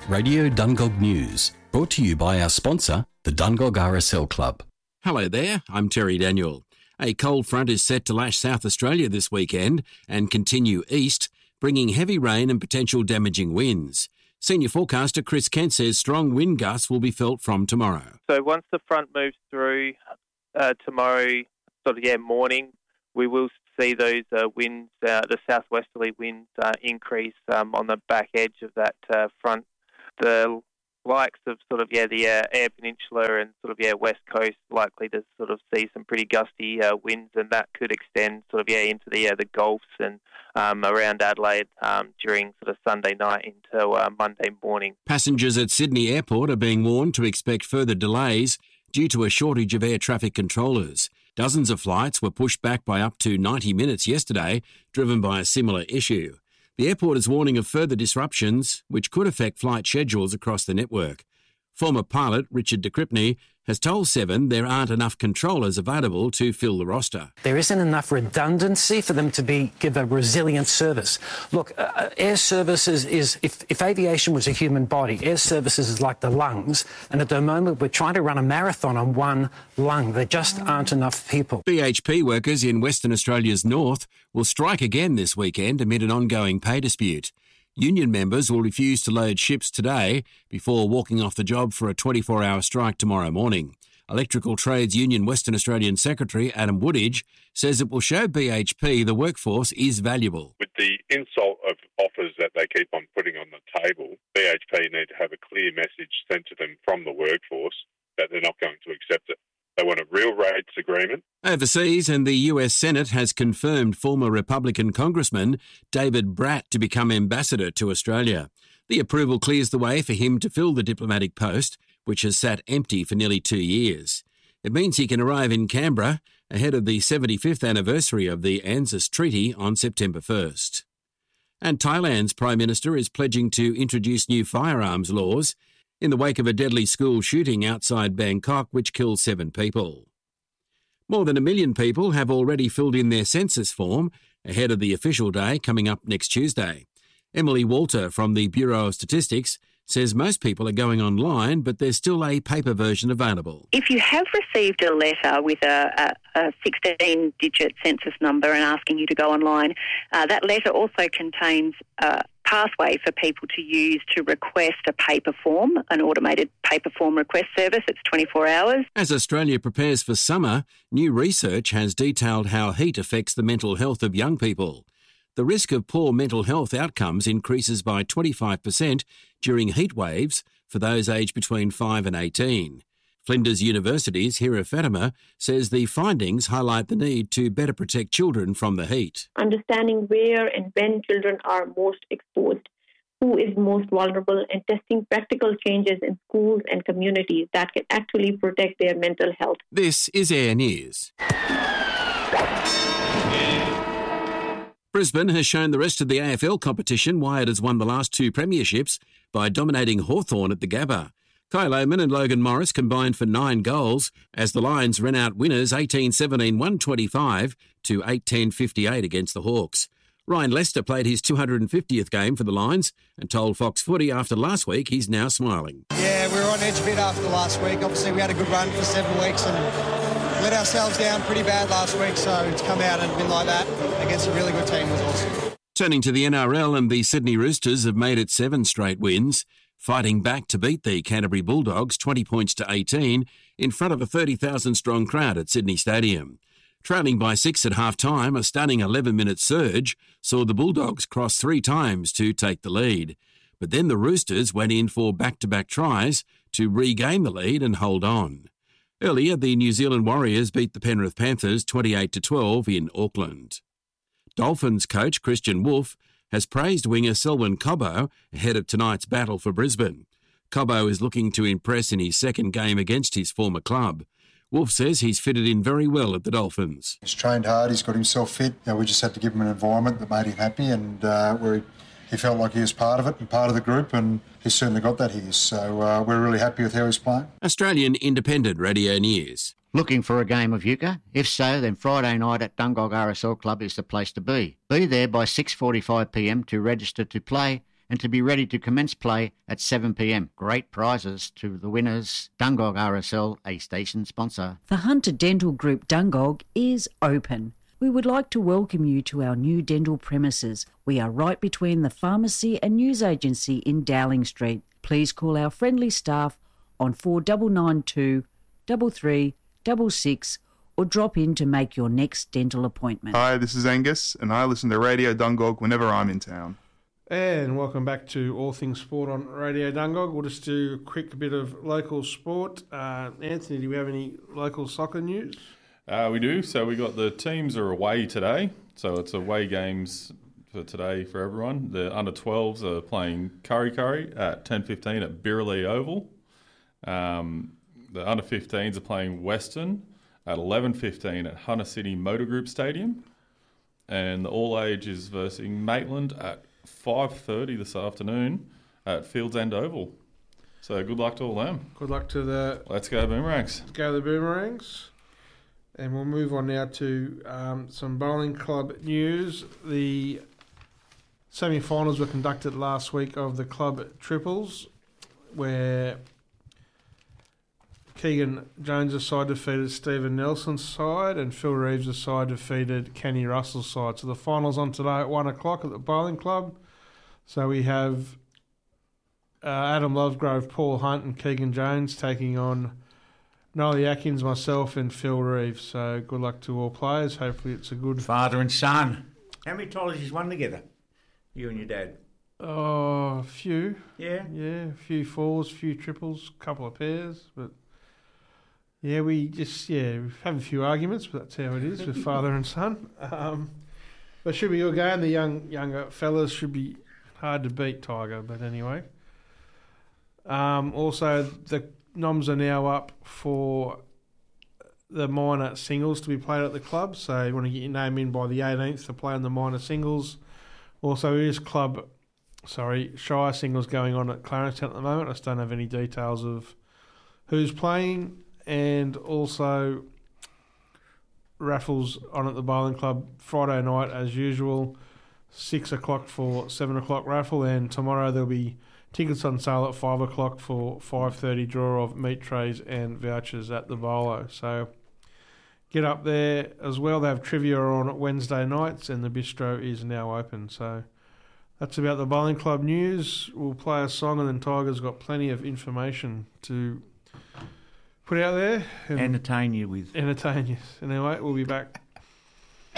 Radio Dungog News, brought to you by our sponsor, the Dungog RSL Club. Hello there, I'm Terry Daniel. A cold front is set to lash South Australia this weekend and continue east, bringing heavy rain and potential damaging winds. Senior forecaster Chris Kent says strong wind gusts will be felt from tomorrow. So once the front moves through tomorrow, morning, we will see those winds, the southwesterly winds increase on the back edge of that front. The likes of the Eyre Peninsula and West Coast likely to see some pretty gusty winds, and that could extend into the Gulfs and around Adelaide during Sunday night into Monday morning. Passengers at Sydney Airport are being warned to expect further delays due to a shortage of air traffic controllers. Dozens of flights were pushed back by up to 90 minutes yesterday, driven by a similar issue. The airport is warning of further disruptions, which could affect flight schedules across the network. Former pilot Richard de Cripney has told Seven there aren't enough controllers available to fill the roster. There isn't enough redundancy for them to give a resilient service. Look, air services is, if aviation was a human body, air services is like the lungs, and at the moment we're trying to run a marathon on one lung. There just aren't enough people. BHP workers in Western Australia's north will strike again this weekend amid an ongoing pay dispute. Union members will refuse to load ships today before walking off the job for a 24-hour strike tomorrow morning. Electrical Trades Union Western Australian Secretary Adam Woodidge says it will show BHP the workforce is valuable. With the insult of offers that they keep on putting on the table, BHP need to have a clear message sent to them from the workforce that they're not going to accept it. They want a real rates agreement. Overseas, and the US Senate has confirmed former Republican Congressman David Bratt to become ambassador to Australia. The approval clears the way for him to fill the diplomatic post, which has sat empty for nearly 2 years. It means he can arrive in Canberra ahead of the 75th anniversary of the ANZUS Treaty on September 1st. And Thailand's Prime Minister is pledging to introduce new firearms laws in the wake of a deadly school shooting outside Bangkok, which killed 7 people. More than 1 million people have already filled in their census form ahead of the official day coming up next Tuesday. Emily Walter from the Bureau of Statistics says most people are going online, but there's still a paper version available. If you have received a letter with a 16-digit census number and asking you to go online, that letter also contains a pathway for people to use to request a paper form, an automated paper form request service. It's 24 hours. As Australia prepares for summer, new research has detailed how heat affects the mental health of young people. The risk of poor mental health outcomes increases by 25% during heat waves for those aged between 5 and 18. Flinders University's Hira Fatima says the findings highlight the need to better protect children from the heat. Understanding where and when children are most exposed, who is most vulnerable, and testing practical changes in schools and communities that can actually protect their mental health. This is Air News. Brisbane has shown the rest of the AFL competition why it has won the last 2 premierships by dominating Hawthorn at the Gabba. Kai Lohmann and Logan Morris combined for 9 goals as the Lions ran out winners 18-17-125 to 8-10-58 against the Hawks. Ryan Lester played his 250th game for the Lions and told Fox Footy after last week he's now smiling. Yeah, we were on edge a bit after last week. Obviously, we had a good run for 7 weeks and let ourselves down pretty bad last week, so to come out and win like that against a really good team was awesome. Turning to the NRL, and the Sydney Roosters have made it 7 straight wins, fighting back to beat the Canterbury Bulldogs 20 points to 18 in front of a 30,000-strong crowd at Sydney Stadium. Trailing by 6 at half-time, a stunning 11-minute surge saw the Bulldogs cross 3 times to take the lead. But then the Roosters went in for back-to-back tries to regain the lead and hold on. Earlier, the New Zealand Warriors beat the Penrith Panthers 28-12 in Auckland. Dolphins coach Christian Wolf has praised winger Selwyn Cobbo ahead of tonight's battle for Brisbane. Cobbo is looking to impress in his second game against his former club. Wolf says he's fitted in very well at the Dolphins. He's trained hard, he's got himself fit. We just had to give him an environment that made him happy and where he felt like he was part of it and part of the group, and he's certainly got that here. So we're really happy with how he's playing. Australian Independent Radio News. Looking for a game of euchre? If so, then Friday night at Dungog RSL Club is the place to be. Be there by 6:45 p.m. to register to play and to be ready to commence play at 7 p.m. Great prizes to the winners. Dungog RSL, a station sponsor. The Hunter Dental Group Dungog is open. We would like to welcome you to our new dental premises. We are right between the pharmacy and news agency in Dowling Street. Please call our friendly staff on 4992 3366 or drop in to make your next dental appointment. Hi, this is Angus, and I listen to Radio Dungog whenever I'm in town. And welcome back to All Things Sport on Radio Dungog. We'll just do a quick bit of local sport. Anthony, do we have any local soccer news? We do. So we got the teams are away today. So it's away games for today for everyone. The under-12s are playing Curry at 10:15 at Birrelea Oval. The under-15s are playing Western at 11:15 at Hunter City Motor Group Stadium. And the all-age is versus Maitland at 5:30 this afternoon at Fields End Oval. So good luck to all them. Good luck to the... Let's go Boomerangs. Let's go the Boomerangs. And we'll move on now to some bowling club news. The semi-finals were conducted last week of the club triples, where Keegan Jones' side defeated Stephen Nelson's side and Phil Reeves' side defeated Kenny Russell's side. So the finals on today at 1 o'clock at the bowling club. So we have Adam Lovegrove, Paul Hunt and Keegan Jones taking on Nolly Atkins, myself and Phil Reeves. So good luck to all players. Hopefully it's a good... Father and son. How many titles you won together, you and your dad? Oh, a few. Yeah? Yeah, a few fours, a few triples, a couple of pairs. But yeah, we have a few arguments, but that's how it is with father and son. But should be a good game. The younger fellas should be hard to beat, Tiger. But anyway. Also, the noms are now up for the minor singles to be played at the club. So you want to get your name in by the 18th to play on the minor singles. Also, there is Shire singles going on at Clarendon at the moment. I just don't have any details of who's playing. And also raffles on at the bowling club Friday night as usual, 6 o'clock for 7 o'clock raffle. And tomorrow there'll be tickets on sale at 5 o'clock for 5:30 draw of meat trays and vouchers at the bowlo. So get up there as well. They have trivia on Wednesday nights and the bistro is now open. So that's about the bowling club news. We'll play a song and then Tiger's got plenty of information to put out there. Entertain you with. Entertain you. Anyway, we'll be back.